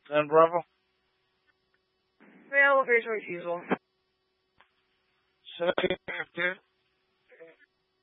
10 Bravo. May I have location refusal? 1715.